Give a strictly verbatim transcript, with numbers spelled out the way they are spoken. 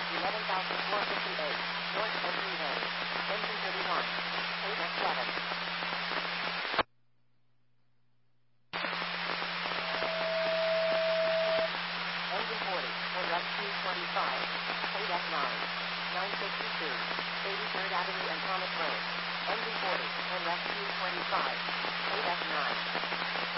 eleven thousand four hundred fifty-eight, North Entry A. Engine thirty-one. eight F seven. Engine forty, and rescue twenty-five. eight F nine. nine sixty-two. eighty-third Avenue and Thomas Road. Engine forty, and rescue twenty-five. eight F nine.